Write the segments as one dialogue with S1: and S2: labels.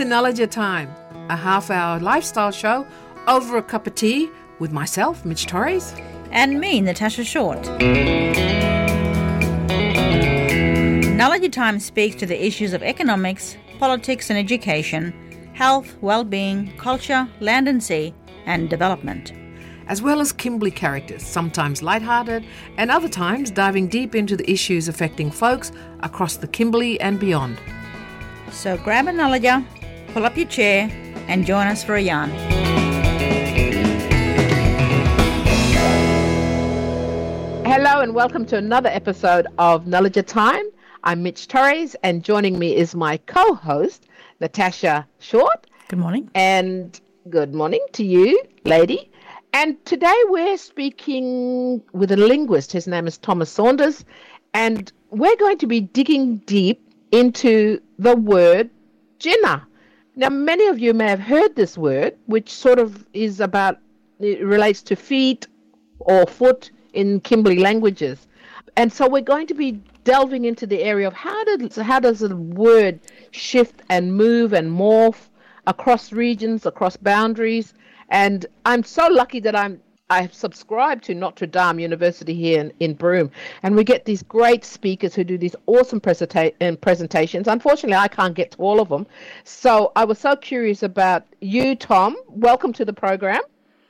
S1: Nullaja Time, a half-hour lifestyle show over a cup of tea with myself, Mitch Torres.
S2: And me, Natasha Short. Nullaja Time speaks to the issues of economics, politics and education, health, well-being, culture, land and sea, and development.
S1: As well as Kimberley characters, sometimes lighthearted and other times diving deep into the issues affecting folks across the Kimberley and beyond.
S2: So grab a Nullaja, pull up your chair and join us for a yarn.
S3: Hello and welcome to another episode of Nullaja Time. I'm Mitch Torres and joining me is my co-host, Natasha Short.
S2: Good morning.
S3: And good morning to you, lady. And today we're speaking with a linguist. His name is Thomas Saunders. And we're going to be digging deep into the word jinnah. Now, many of you may have heard this word, which sort of is about, it relates to feet or foot in Kimberley languages. And so we're going to be delving into the area of how does the word shift and move and morph across regions, across boundaries. And I'm so lucky that I've subscribed to Notre Dame University here in Broome, and we get these great speakers who do these awesome presentations. Unfortunately, I can't get to all of them. So I was so curious about you, Tom. Welcome to the program.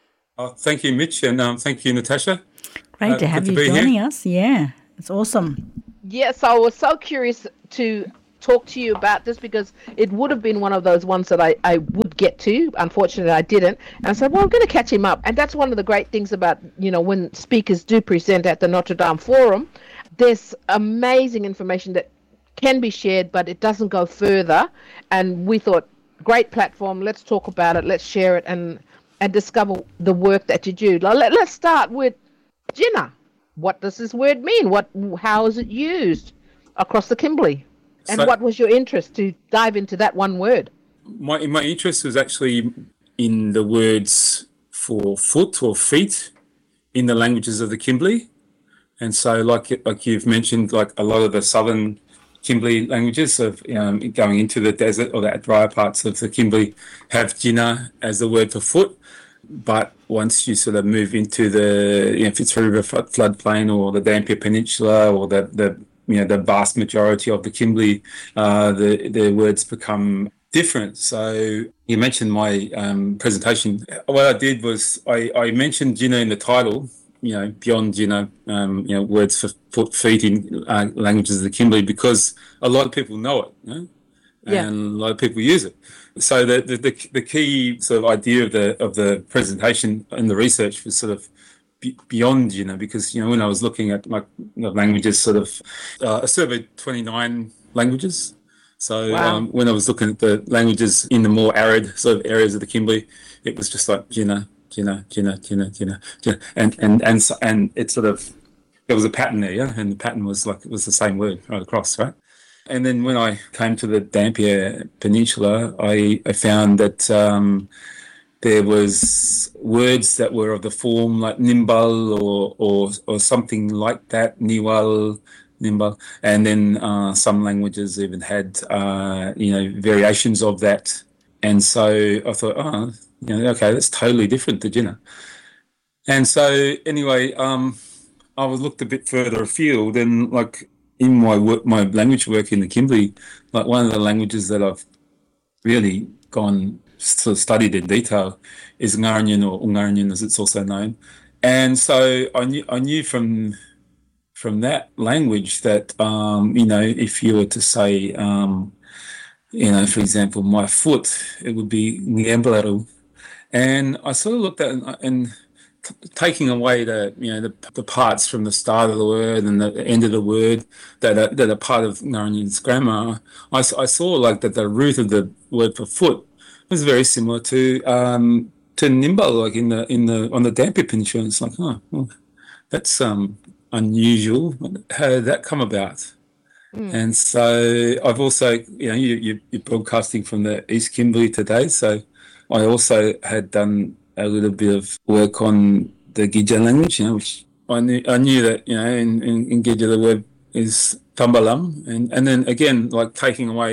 S4: Thank you, Mitch, and thank you, Natasha.
S2: Great to have you joining us. Yeah, it's awesome.
S3: Yes, I was so curious to talk to you about this because it would have been one of those ones that I would get to. Unfortunately, I didn't. And I said, well, I'm going to catch him up. And that's one of the great things about, when speakers do present at the Notre Dame Forum, there's amazing information that can be shared, but it doesn't go further. And we thought, great platform, let's talk about it, let's share it and discover the work that you do. Let's start with jinnah. What does this word mean? How is it used across the Kimberley? And what was your interest to dive into that one word?
S4: My interest was actually in the words for foot or feet in the languages of the Kimberley. And so like you've mentioned, like a lot of the southern Kimberley languages of going into the desert or the drier parts of the Kimberley have jinnah as the word for foot. But once you sort of move into the Fitzroy River floodplain or the Dampier Peninsula or the vast majority of the Kimberley, the words become different. So you mentioned my presentation. What I did was I mentioned jinnah in the title, beyond jinnah, words for foot, feet in languages of the Kimberley, because a lot of people know it, and a lot of people use it. So the key sort of idea of the presentation and the research was sort of beyond, because, when I was looking at the languages, sort of, I surveyed 29 languages. So
S3: wow.
S4: When I was looking at the languages in the more arid sort of areas of the Kimberley, it was just like jinnah, and it sort of, there was a pattern there, and the pattern was like, it was the same word right across, right? And then when I came to the Dampier Peninsula, I found that there was words that were of the form like nimbal or something like that, nimbal, and then some languages even had variations of that. And so I thought, okay, that's totally different to jinnah. And so anyway, I was looked a bit further afield, and like in my language work in the Kimberley, like one of the languages that I've really gone sort of studied in detail is Ngarnyan, or Ungarnyan as it's also known. And so I knew from that language that if you were to say for example, my foot, it would be Ngiambalaru. And I sort of looked at it and taking away the parts from the start of the word and the end of the word that are part of Ngarnyan's grammar, I saw like that the root of the word for foot was very similar to nimbal, like on the Dampier Peninsula. It's like, that's unusual. How did that come about? And so I've also, you're broadcasting from the East Kimberley today, so I also had done a little bit of work on the Gidja language, which I knew that, in Gidja the word is tambalam, and then again, like taking away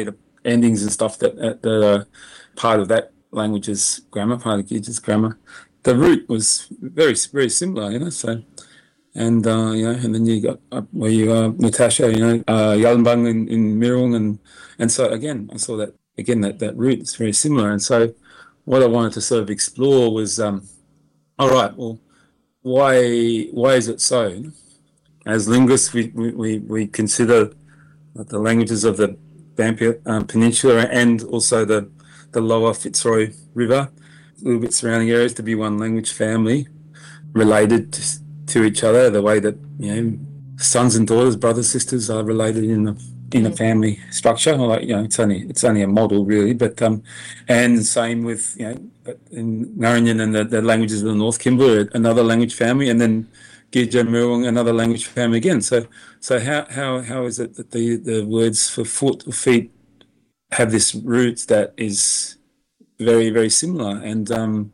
S4: endings and stuff that are part of that language's grammar, part of the Gid's grammar. The root was very, very similar, so. And, and then you got where you are, Natasha, Yalambang in Mirrong. And so, again, I saw that, that root is very similar. And so what I wanted to sort of explore was, all right, well, why is it so? As linguists, we consider the languages of the Dampier Peninsula and also the lower Fitzroy River, a little bit surrounding areas, to be one language family, related to each other, the way that sons and daughters, brothers, sisters are related in a family structure. Like, it's only a model really, but and same with in Ngunnawal and the languages of the North Kimberley, another language family, and then Gidja Mirrong, another language family again. So how is it that the words for foot or feet have this root that is very, very similar? And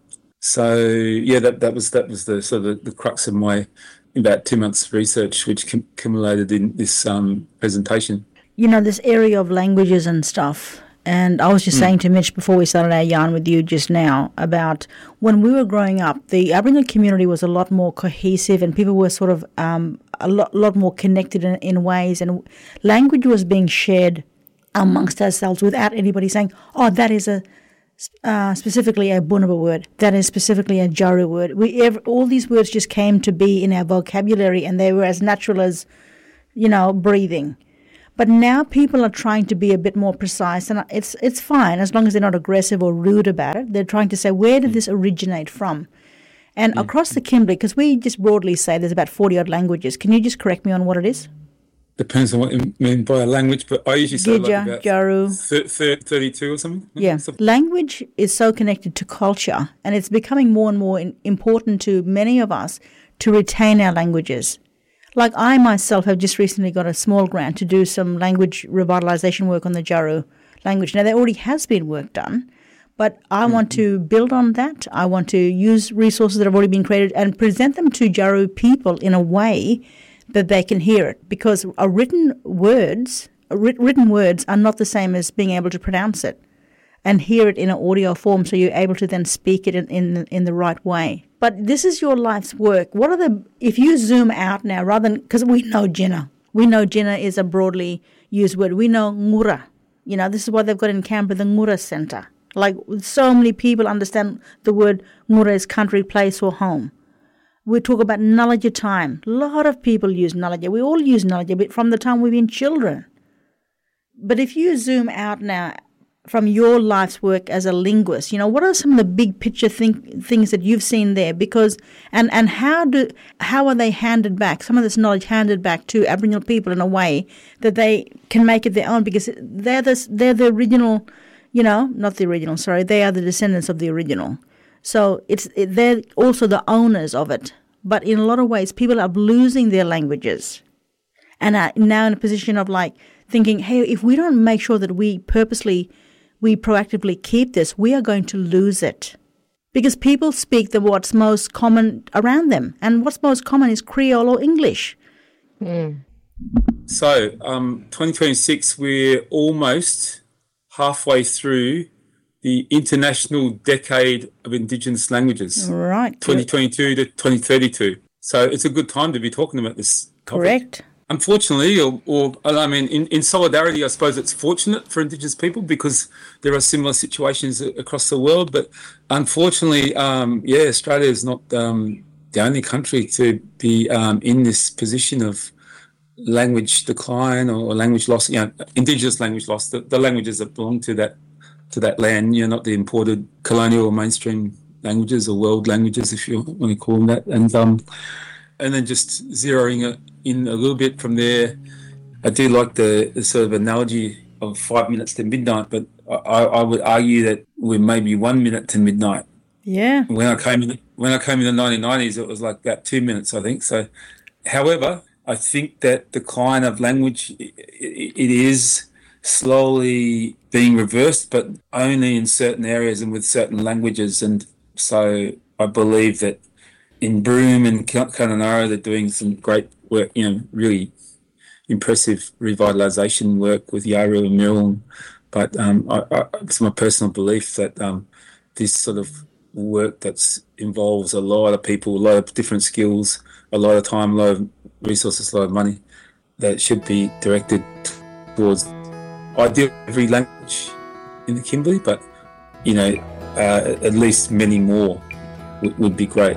S4: that was the sort of the crux of my about 2 months research, which accumulated in this presentation.
S2: This area of languages and stuff. And I was just saying to Mitch before we started our yarn with you just now about when we were growing up, the Aboriginal community was a lot more cohesive and people were sort of a lot more connected in ways, and language was being shared amongst ourselves without anybody saying, oh, that is specifically a Bunuba word, that is specifically a Jaru word. All these words just came to be in our vocabulary and they were as natural as, breathing. But now people are trying to be a bit more precise, and it's fine as long as they're not aggressive or rude about it. They're trying to say, where did this originate from? And across the Kimberley, because we just broadly say there's about 40-odd languages. Can you just correct me on what it is?
S4: Depends on what you mean by a language, but I usually say
S2: Gidja,
S4: about
S2: Jaru.
S4: 32 or something.
S2: Yeah. Language is so connected to culture, and it's becoming more and more important to many of us to retain our languages. Like I myself have just recently got a small grant to do some language revitalisation work on the Jaru language. Now, there already has been work done, but I want to build on that. I want to use resources that have already been created and present them to Jaru people in a way that they can hear it, because written words are not the same as being able to pronounce it and hear it in an audio form, so you're able to then speak it in the right way. But this is your life's work. If you zoom out now, rather than, because we know Jina is a broadly used word. We know Ngura. This is what they've got in Canberra, the Ngura Centre. Like, so many people understand the word Ngura is country, place or home. We talk about Nulladja time. A lot of people use Nulladja. We all use Nulladja from the time we've been children. But if you zoom out now from your life's work as a linguist, what are some of the big picture things that you've seen there? Because and how are they handed back? Some of this knowledge handed back to Aboriginal people in a way that they can make it their own, because they're the original, not the original. Sorry, they are the descendants of the original. So they're also the owners of it. But in a lot of ways, people are losing their languages and are now in a position of thinking, hey, if we don't make sure that we proactively keep this, we are going to lose it. Because people speak what's most common around them. And what's most common is Creole or English.
S4: So 2026, we're almost halfway through the International Decade of Indigenous Languages.
S2: Right.
S4: 2022 to 2032. So it's a good time to be talking about this topic.
S2: Correct.
S4: Unfortunately, in solidarity, I suppose it's fortunate for Indigenous people because there are similar situations across the world. But unfortunately, Australia is not the only country to be in this position of language decline or language loss. Indigenous language loss. The languages that belong to that land. Not the imported colonial or mainstream languages or world languages, if you want to call them that. And then just zeroing it in a little bit from there. I do like the sort of analogy of 5 minutes to midnight, but I would argue that we're maybe 1 minute to midnight.
S2: Yeah.
S4: When I came in the 1990s, it was about 2 minutes, I think. So, however, I think that decline of language, it is slowly being reversed, but only in certain areas and with certain languages. And so I believe that in Broome and Kununurra, they're doing some great work, really impressive revitalisation work with Yaru and Mirrong But it's my personal belief that this sort of work that involves a lot of people, a lot of different skills, a lot of time, a lot of resources, a lot of money, that should be directed towards ideally every language in the Kimberley, but at least many more would be great.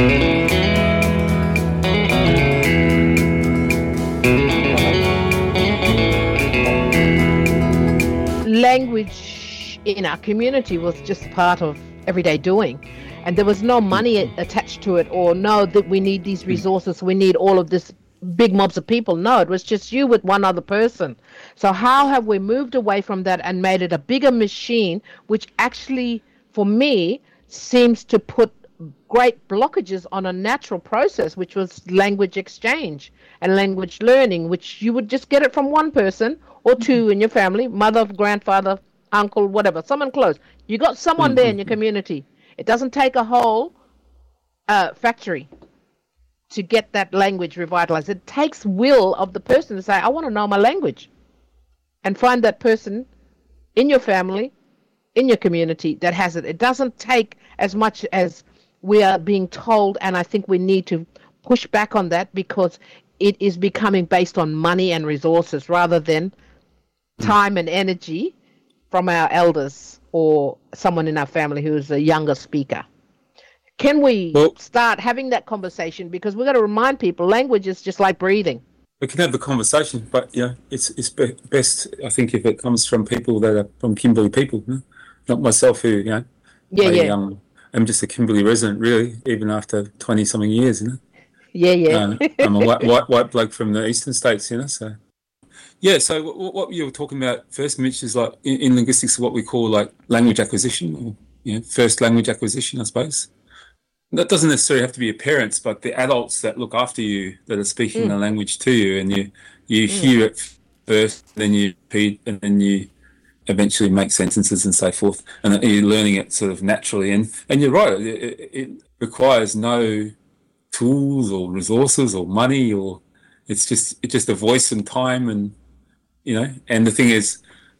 S3: Language in our community was just part of everyday doing, and there was no money attached to it, or no, that we need these resources, we need all of this big mobs of people. No, it was just you with one other person. So how have we moved away from that and made it a bigger machine, which actually, for me, seems to put great blockages on a natural process, which was language exchange and language learning, which you would just get it from one person or two in your family, mother, grandfather, uncle, whatever, someone close. You got someone there in your community. It doesn't take a whole factory to get that language revitalized. It takes will of the person to say, I want to know my language, and find that person in your family, in your community that has it. It doesn't take as much as we are being told, and I think we need to push back on that, because it is becoming based on money and resources rather than time and energy from our elders or someone in our family who is a younger speaker. Can we start having that conversation? Because we've got to remind people language is just like breathing.
S4: We can have the conversation, but it's best, I think, if it comes from people that are from Kimberley people, not myself, who I'm just a Kimberley resident, really, even after 20-something years. I'm a white bloke from the eastern states, so. Yeah, so what you were talking about first, Mitch, is like in linguistics what we call like language acquisition, or first language acquisition, I suppose. That doesn't necessarily have to be your parents, but the adults that look after you, that are speaking the language to you, and you hear it first, then you repeat, and then you eventually make sentences and so forth, and you're learning it sort of naturally. And you're right, it requires no tools or resources or money, or it's just a voice and time, and and the thing is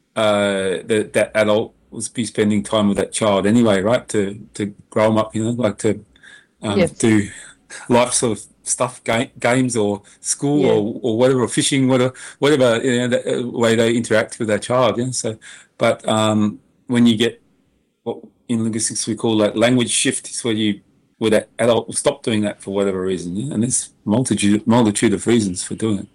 S4: that adult will be spending time with that child anyway, right, to grow them up, like to do life sort of stuff, games or school or whatever, or fishing, whatever that way they interact with their child. So, but when you get what in linguistics we call like language shift, is where that adult will stop doing that for whatever reason, and there's multitude of reasons for doing it,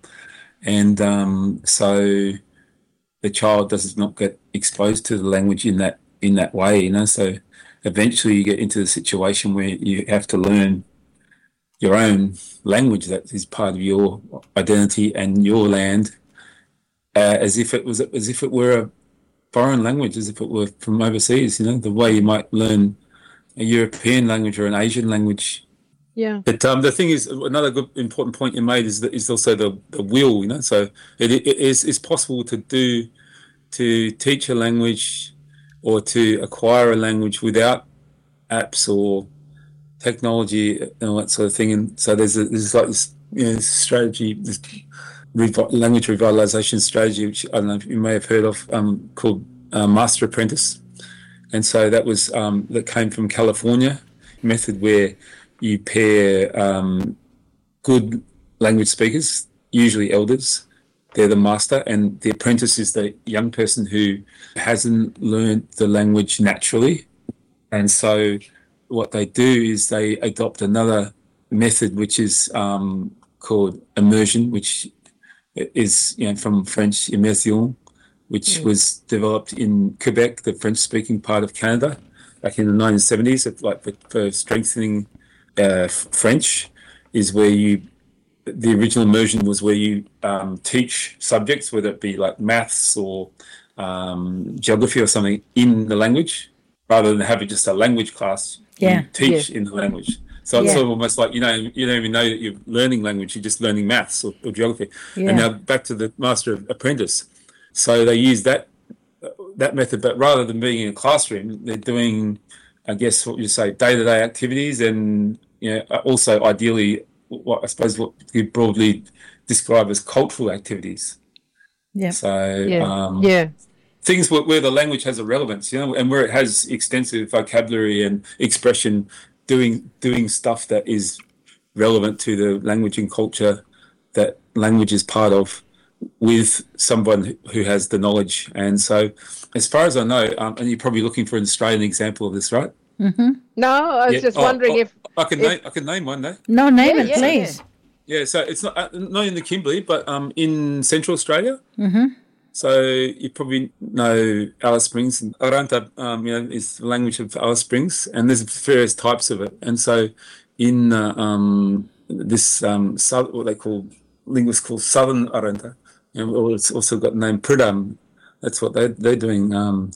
S4: and so the child does not get exposed to the language in that way, so eventually you get into the situation where you have to learn your own language that is part of your identity and your land, as if it were a foreign language, as if it were from overseas, the way you might learn a European language or an Asian language.
S3: Yeah.
S4: But the thing is, another good important point you made is also the will, so it is possible to teach a language or to acquire a language without apps or technology and all that sort of thing. And so there's like this strategy, this language revitalization strategy, which I don't know if you may have heard of, called Master Apprentice. And so that was that came from California, method where you pair good language speakers, usually elders. They're the master, and the apprentice is the young person who hasn't learned the language naturally. And so what they do is they adopt another method, which is called immersion, which is from French immersion, which was developed in Quebec, the French-speaking part of Canada, back in the 1970s. Like for strengthening French, is where the original immersion was where you teach subjects, whether it be like maths or geography or something, in the language, rather than having just a language class. You teach in the language. So it's sort of almost like you don't even know that you're learning language, you're just learning maths or geography. And now back to the Master Apprentice. So they use that method, but rather than being in a classroom, they're doing, I guess, what you say, day-to-day activities, and also ideally what you broadly describe as cultural activities.
S3: Yeah.
S4: So things where the language has a relevance, and where it has extensive vocabulary and expression, doing stuff that is relevant to the language and culture that language is part of, with someone who has the knowledge. And so, as far as I know, and you're probably looking for an Australian example of this, right?
S2: Mm-hmm.
S3: No, I was just wondering if
S4: I can name one though.
S2: No, name it, please.
S4: Yeah, so it's not in the Kimberley, but in Central Australia.
S2: Mm-hmm.
S4: So you probably know Alice Springs. And Aranta, is the language of Alice Springs, and there's various types of it. And so in this what they call linguists call Southern Aranta, it's also got the name Pridam. That's what they're doing.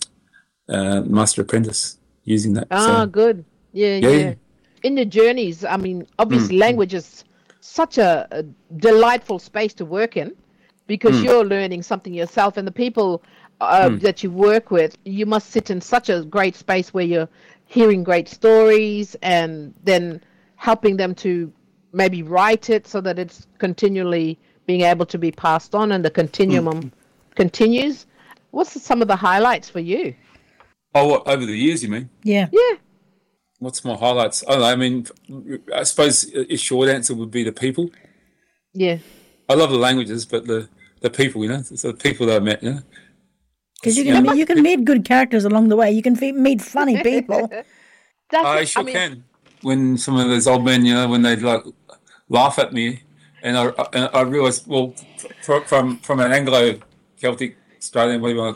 S4: Master Apprentice using that.
S3: Good. Yeah. In the journeys, I mean, obviously, language is such a delightful space to work in, because you're learning something yourself, and the people that you work with, you must sit in such a great space where you're hearing great stories and then helping them to maybe write it so that it's continually being able to be passed on and the continuum continues. What's some of the highlights for you?
S4: Oh, what, over the years, you mean?
S2: Yeah.
S3: Yeah.
S4: What's my highlights? I don't know. I mean, I suppose a short answer would be the people.
S3: Yeah.
S4: I love the languages, but the people, so the people that I met,
S2: Because you can meet good characters along the way. You can meet funny people.
S4: I can. When some of those old men, when they laugh at me, and I realise, well, from an Anglo-Celtic Australian,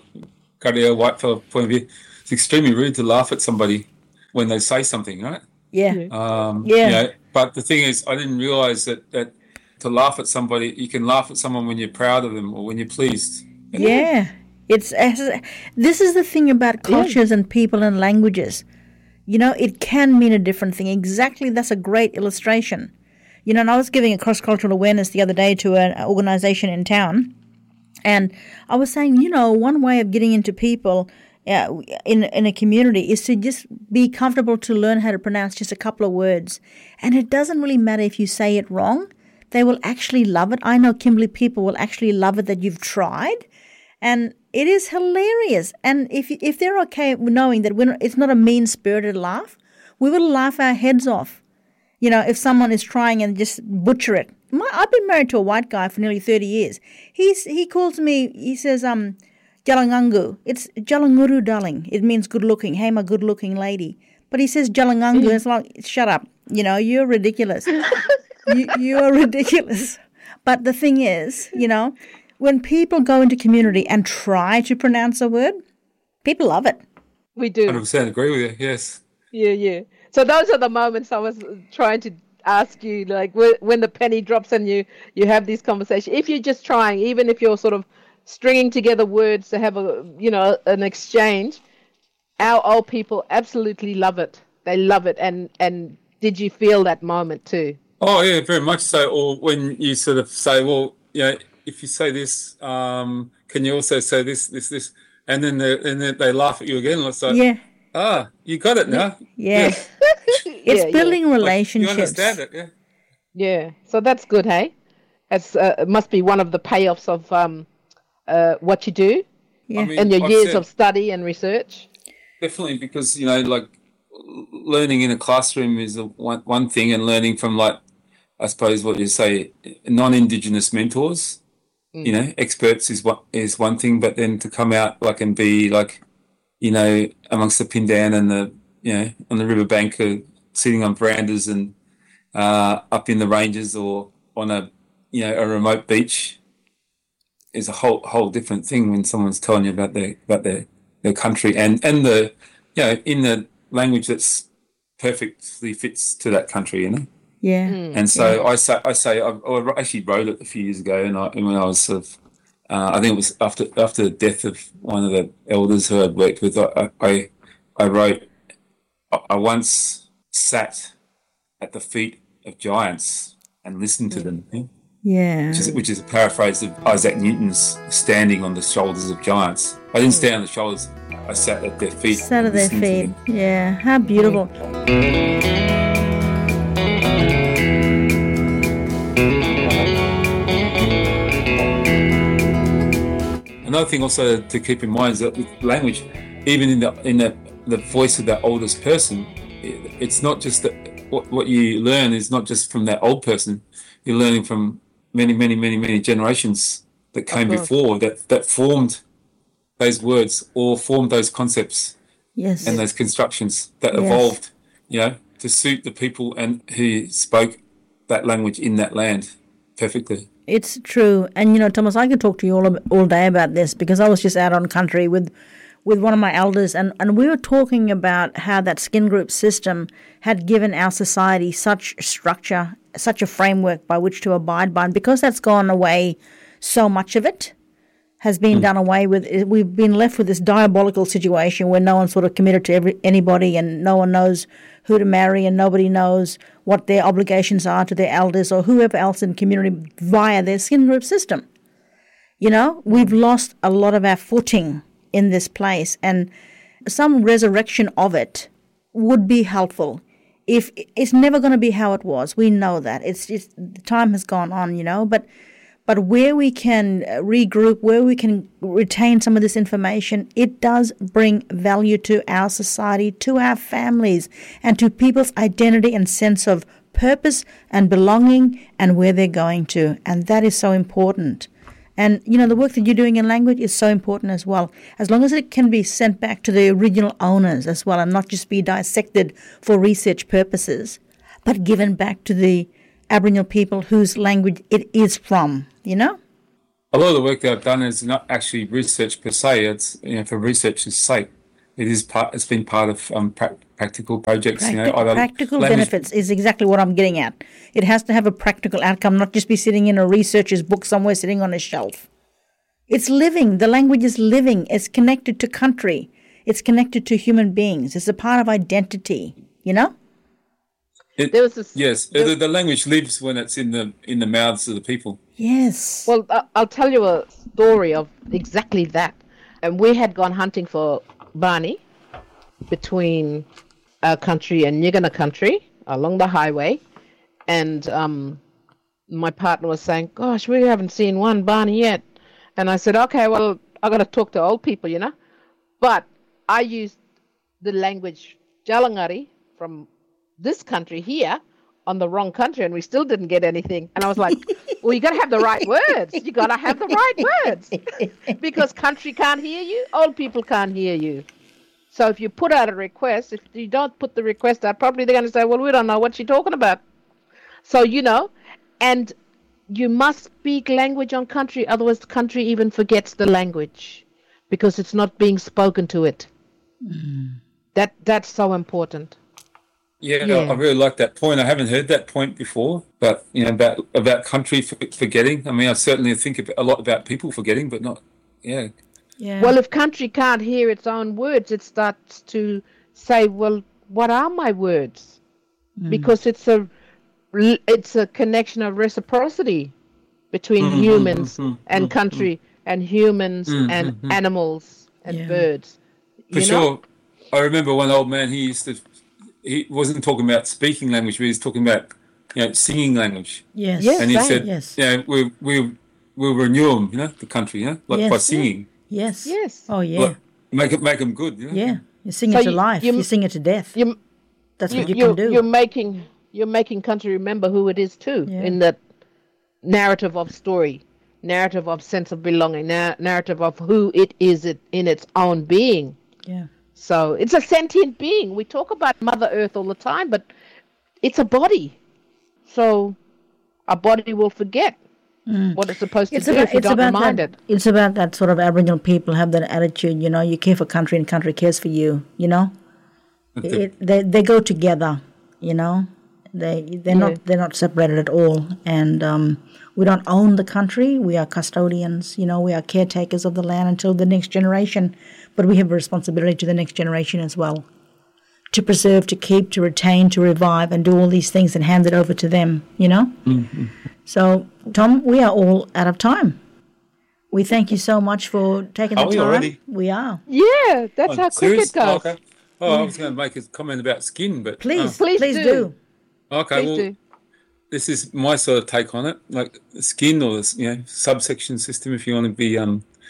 S4: white fellow point of view, it's extremely rude to laugh at somebody when they say something, right?
S2: Yeah.
S4: But the thing is, I didn't realise that to laugh at somebody, you can laugh at someone when you're proud of them or when you're pleased.
S2: Yeah. This is the thing about cultures and people and languages. It can mean a different thing. Exactly, that's a great illustration. And I was giving a cross-cultural awareness the other day to an organisation in town, and I was saying, one way of getting into people in a community is to just be comfortable to learn how to pronounce just a couple of words. And it doesn't really matter if you say it wrong. They will actually love it. I know Kimberley people will actually love it that you've tried. And it is hilarious. And if they're okay with knowing that it's not a mean-spirited laugh, we will laugh our heads off. If someone is trying and just butcher it. I've been married to a white guy for nearly 30 years. He calls me, he says, Jalangangu. It's Jalanguru, darling. It means good-looking. Hey, my good-looking lady. But he says Jalangangu. It's like, shut up. You're ridiculous. You are ridiculous. But the thing is, when people go into community and try to pronounce a word, people love it.
S3: We do.
S4: 100% agree with you, yes.
S3: Yeah. So those are the moments I was trying to ask you, like when the penny drops and you have these conversations. If you're just trying, even if you're sort of stringing together words to have an exchange, our old people absolutely love it. They love it. And did you feel that moment too?
S4: Oh yeah, very much so. Or when you sort of say, well, if you say this, can you also say this, and then they laugh at you again. It's like, you got it now.
S2: Yeah. It's building relationships.
S4: You understand it, yeah.
S3: Yeah, so that's good, hey? It must be one of the payoffs of what you do and your years of study and research.
S4: Definitely, because, learning in a classroom is one thing, and learning from, I suppose what you say, non-Indigenous mentors, experts is one thing, but then to come out and be amongst the Pindan and on the riverbank, sitting on verandas and up in the ranges or on a remote beach is a whole different thing when someone's telling you about their country and the in the language that's perfectly fits to that country,
S2: Yeah.
S4: And so I say I actually wrote it a few years ago, and when I was sort of I think it was after the death of one of the elders who I'd worked with, I wrote, I once sat at the feet of giants and listened to them.
S2: Yeah.
S4: Which is a paraphrase of Isaac Newton's standing on the shoulders of giants. I didn't stand on the shoulders, I sat at their feet.
S2: Sat at their feet. Yeah. How beautiful.
S4: another thing also to keep in mind is that with language, even in the voice of that oldest person, it's not just that what you learn is not just from that old person. You're learning from many generations that came before that formed those words or formed those concepts.
S2: Yes.
S4: And those constructions that evolved, to suit the people and who spoke that language in that land perfectly.
S2: It's true. And, Thomas, I could talk to you all day about this because I was just out on country with one of my elders and we were talking about how that skin group system had given our society such structure, such a framework by which to abide by. And because that's gone away, so much of it has been done away with. We've been left with this diabolical situation where no one's sort of committed to anybody and no one knows who to marry and nobody knows what their obligations are to their elders or whoever else in the community via their skin group system. We've lost a lot of our footing in this place, and some resurrection of it would be helpful. If it's never going to be how it was, we know that. It's just the time has gone on, but where we can regroup, where we can retain some of this information, it does bring value to our society, to our families, and to people's identity and sense of purpose and belonging and where they're going to. And that is so important. And, the work that you're doing in language is so important as well, as long as it can be sent back to the original owners as well and not just be dissected for research purposes, but given back to the Aboriginal people whose language it is from, A lot
S4: of the work that I've done is not actually research per se. It's for research's sake. It's been part of practical projects.
S2: Practical benefits is exactly what I'm getting at. It has to have a practical outcome, not just be sitting in a researcher's book somewhere sitting on a shelf. It's living. The language is living. It's connected to country. It's connected to human beings. It's a part of identity.
S4: The language lives when it's in the mouths of the people.
S2: Yes.
S3: Well, I'll tell you a story of exactly that. And we had gone hunting for Barney between our country and Nyigana country along the highway. And my partner was saying, gosh, we haven't seen one Barney yet. And I said, okay, well, I got to talk to old people, But I used the language Jalangari from this country here on the wrong country, and we still didn't get anything. And I was like, well, you got to have the right words. You got to have the right words because country can't hear you. Old people can't hear you. So if you put out a request, if you don't put the request out, probably they're going to say, well, we don't know what you're talking about. So, and you must speak language on country. Otherwise, the country even forgets the language because it's not being spoken to it. That's so important.
S4: Yeah, I really like that point. I haven't heard that point before, but about country forgetting. I mean, I certainly think a lot about people forgetting, but not. Yeah.
S3: Well, if country can't hear its own words, it starts to say, "Well, what are my words?" Because it's a connection of reciprocity between humans and country, and humans and animals and birds.
S4: For sure, I remember one old man. He wasn't talking about speaking language, but he was talking about, singing language.
S2: Yes.
S4: And he said, we'll renew them, the country, by singing.
S2: Yes.
S3: Yes.
S2: Oh, yeah.
S4: Make them good,
S2: Yeah. You sing it to life. You sing it to death. That's what you can do.
S3: You're making country remember who it is too in that narrative of story, narrative of sense of belonging, narrative of who it is in its own being.
S2: Yeah.
S3: So it's a sentient being. We talk about Mother Earth all the time, but it's a body. So a body will forget what it's supposed to do if you don't remind it.
S2: It's about that sort of Aboriginal people have that attitude, you care for country and country cares for you, They go together, They're not separated at all. And we don't own the country. We are custodians, we are caretakers of the land until the next generation. But we have a responsibility to the next generation as well, to preserve, to keep, to retain, to revive, and do all these things and hand it over to them, So, Tom, we are all out of time. We thank you so much for taking the time.
S4: Already?
S2: We are.
S3: Yeah, that's how quick it goes.
S4: Okay. I was going to make a comment about skin, but...
S2: Please do.
S4: Okay,
S3: please do.
S4: This is my sort of take on it, like skin or, subsection system, if you want to be...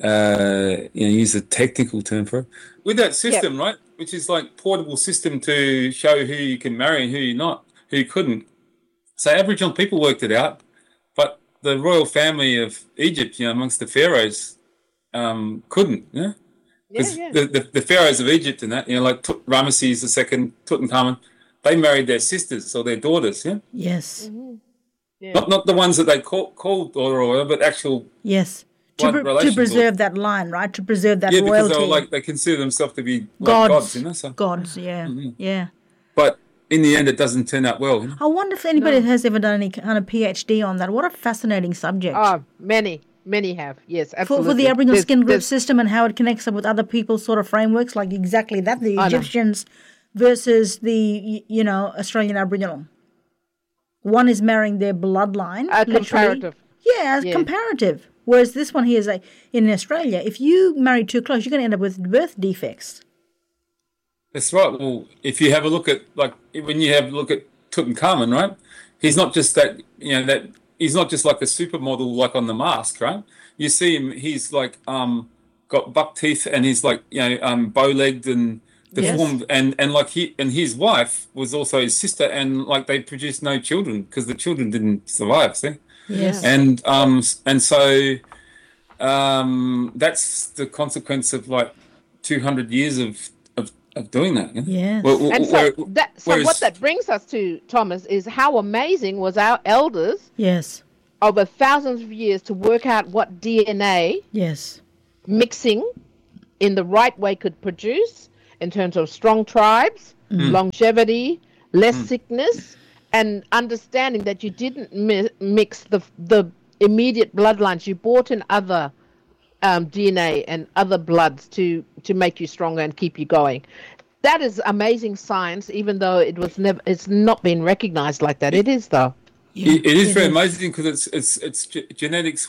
S4: use a technical term for it. With that system, right, which is like portable system to show who you can marry and who you're not, who you couldn't. So Aboriginal people worked it out, but the royal family of Egypt, amongst the pharaohs, couldn't, because the pharaohs of Egypt and that, like Ramesses II, Tutankhamun, they married their sisters or their daughters,
S2: Yes.
S3: Mm-hmm. Yeah.
S4: Not the ones that they called royal, but actual
S2: to preserve that line, right? To preserve that royalty.
S4: Yeah, because they consider themselves to be like gods, So.
S2: Gods, yeah.
S4: But in the end, it doesn't turn out well.
S2: I wonder if anybody has ever done any kind of PhD on that. What a fascinating subject.
S3: Oh, many have. Yes, absolutely.
S2: For the Aboriginal skin group system and how it connects up with other people's sort of frameworks, like exactly that, the Egyptians versus the, Australian Aboriginal. One is marrying their bloodline.
S3: Comparative.
S2: Yeah, comparative. Whereas this one here is in Australia, if you marry too close, you're going to end up with birth defects.
S4: That's right. Well, if you have a look at, when you have a look at Tutankhamun, right? He's not just that, he's not just like a supermodel like on The Mask, right? You see him, he's got buck teeth and he's bow-legged and deformed, and his wife was also his sister, and they produced no children because the children didn't survive. See, and so that's the consequence of 200 years of doing that.
S2: Yes.
S3: What that brings us to, Thomas, is how amazing was our elders.
S2: Yes.
S3: Over thousands of years to work out what DNA.
S2: Yes.
S3: Mixing in the right way could produce. In terms of strong tribes, longevity, less sickness, and understanding that you didn't mix the immediate bloodlines. You brought in other DNA and other bloods to make you stronger and keep you going. That is amazing science, even though it's not been recognized like that. It is, though.
S4: It is very amazing because it's genetics.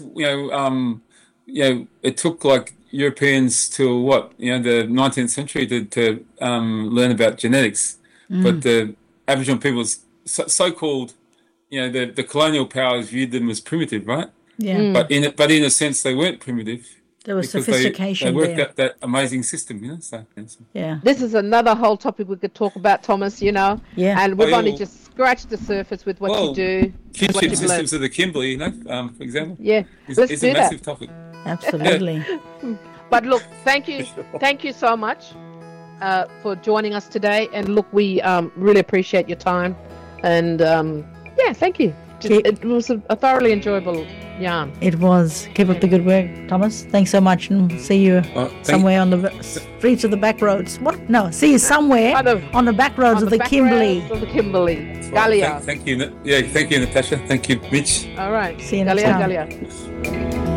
S4: It took Europeans till the 19th century to learn about genetics, but the Aboriginal people's so-called, the colonial powers viewed them as primitive, right?
S2: Yeah.
S4: But in a sense, they weren't primitive.
S2: There was sophistication.
S4: They worked out that amazing system, So.
S2: Yeah.
S3: This is another whole topic we could talk about, Thomas.
S2: Yeah.
S3: And we've only just scratched the surface with what you do.
S4: Kinship systems of the Kimberley, for example.
S3: Yeah.
S4: It's a massive topic.
S2: Absolutely.
S3: But look, thank you so much for joining us today. And look, we really appreciate your time. And thank you. It was a thoroughly enjoyable yarn.
S2: It was. Keep up the good work, Thomas. Thanks so much, and see you somewhere on the streets of the back roads. What? No, see you somewhere on the back roads of the Kimberley.
S3: Galia.
S4: Thank you. Yeah, thank you, Natasha. Thank you, Mitch.
S3: All right.
S2: See you next time.
S3: Galia.